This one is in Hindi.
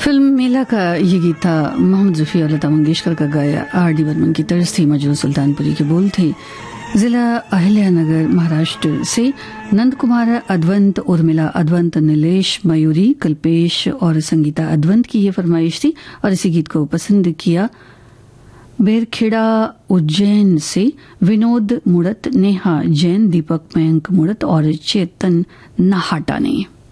फिल्म मेला का ये गीत था मोहम्मद रफी और लता मंगेशकर का गाया R.D. बर्मन की तर्ज थी, मजरू सुल्तानपुरी के बोल थे। जिला अहिल्यानगर महाराष्ट्र से नंद कुमार अद्वंत, उर्मिला अद्वंत, नीलेश मयूरी, कल्पेश और संगीता अद्वंत की ये फरमाइश थी और इसी गीत को पसंद किया बेरखेड़ा उज्जैन से विनोद मुड़त, नेहा जैन, दीपक मयंक मुड़त और चेतन नाहाटा ने।